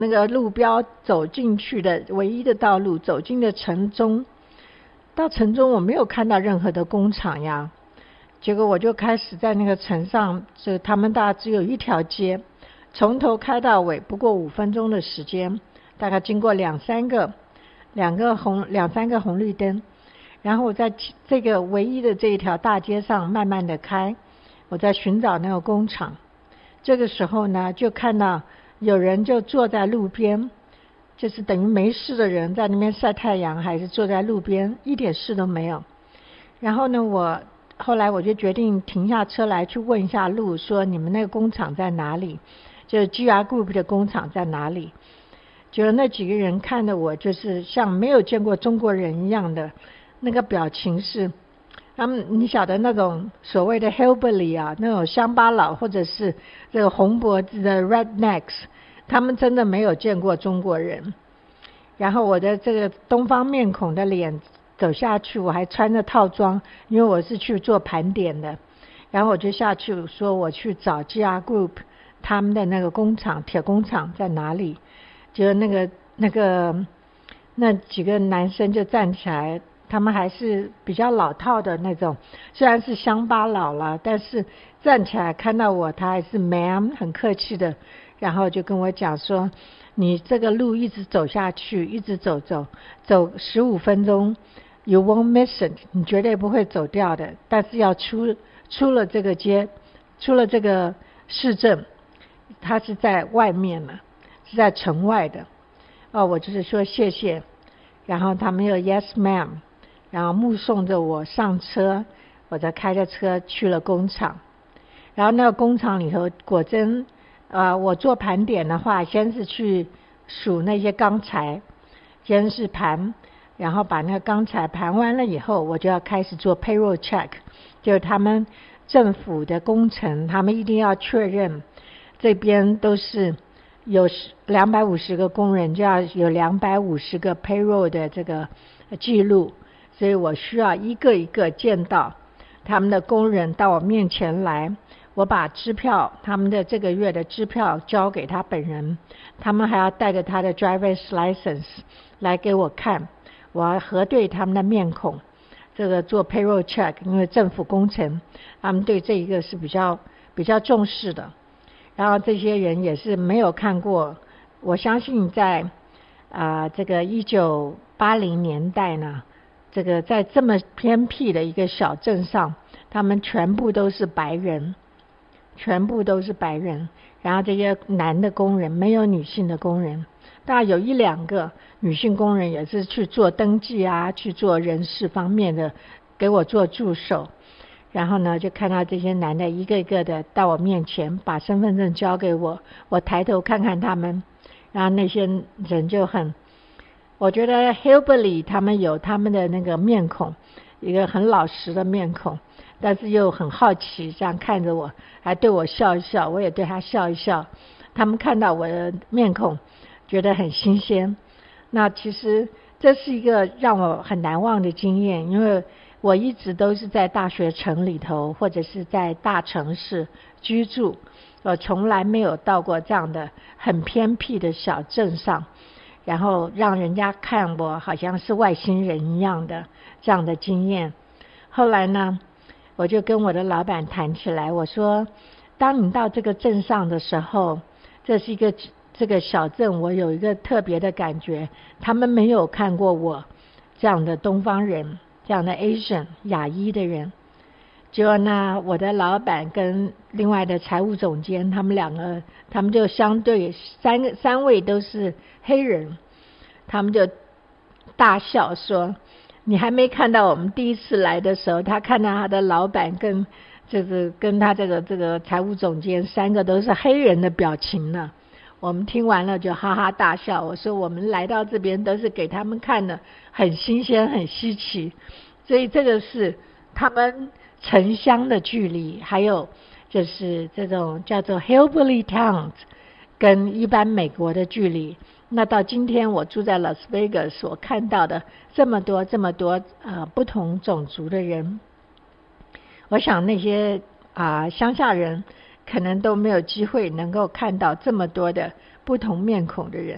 那个路标走进去的唯一的道路，走进了城中。到城中我没有看到任何的工厂呀，结果我就开始在那个城上，就他们大概只有一条街，从头开到尾不过5分钟的时间，大概经过两三个红绿灯，然后我在这个唯一的这一条大街上慢慢的开，我在寻找那个工厂。这个时候呢，就看到有人就坐在路边，就是等于没事的人在那边晒太阳，还是坐在路边一点事都没有。然后呢，后来我就决定停下车来去问一下路，说你们那个工厂在哪里，就是 GR Group 的工厂在哪里。结果那几个人看着我，就是像没有见过中国人一样的那个表情，是他们你晓得那种所谓的 hillbilly 啊，那种乡巴佬，或者是这个红脖子的 rednecks， 他们真的没有见过中国人。然后我的这个东方面孔的脸走下去，我还穿着套装，因为我是去做盘点的。然后我就下去说我去找 GR Group 他们的那个工厂，铁工厂在哪里。就那几个男生就站起来，他们还是比较老套的那种，虽然是乡巴佬了，但是站起来看到我，他还是 ma'am 很客气的，然后就跟我讲说，你这个路一直走下去，一直走15分钟 you won't miss it， 你绝对不会走掉的，但是要出了这个街，出了这个市镇，它是在外面了，是在城外的。我就是说谢谢，然后他们又 yes ma'am， 然后目送着我上车，我再开着车去了工厂。然后那个工厂里头果真我做盘点的话，先是去数那些钢材，先是盘，然后把那个钢材盘完了以后，我就要开始做 payroll check， 就是他们政府的工程，他们一定要确认这边都是有250个工人，就要有250个 payroll 的这个记录，所以我需要一个一个见到他们的工人到我面前来，我把支票，他们的这个月的支票交给他本人，他们还要带着他的 driver's license 来给我看，我要核对他们的面孔，这个做 payroll check， 因为政府工程他们对这一个是比较重视的。然后这些人也是没有看过，我相信在这个1980年代呢，这个在这么偏僻的一个小镇上，他们全部都是白人，然后这些男的工人，没有女性的工人，当然有1-2个女性工人也是去做登记啊，去做人事方面的，给我做助手。然后呢，就看到这些男的一个一个的到我面前，把身份证交给我，我抬头看看他们，然后那些人就我觉得 hillbilly 他们有他们的那个面孔，一个很老实的面孔，但是又很好奇，这样看着我，还对我笑一笑，我也对他笑一笑。他们看到我的面孔，觉得很新鲜。那其实这是一个让我很难忘的经验，因为我一直都是在大学城里头，或者是在大城市居住，我从来没有到过这样的很偏僻的小镇上，然后让人家看我好像是外星人一样的这样的经验。后来呢，我就跟我的老板谈起来，我说当你到这个镇上的时候，这个小镇，我有一个特别的感觉，他们没有看过我这样的东方人，这样的 Asian 亚裔的人。结果呢，我的老板跟另外的财务总监，他们就相对三位都是黑人，他们就大笑说，你还没看到我们第一次来的时候，他看到他的老板跟他这个财务总监3个都是黑人的表情呢。我们听完了就哈哈大笑，我说我们来到这边都是给他们看的，很新鲜很稀奇。所以这个是他们城乡的距离，还有就是这种叫做 hillbilly towns 跟一般美国的距离。那到今天我住在 Las Vegas 所看到的这么多不同种族的人，我想那些乡下人可能都没有机会能够看到这么多的不同面孔的人。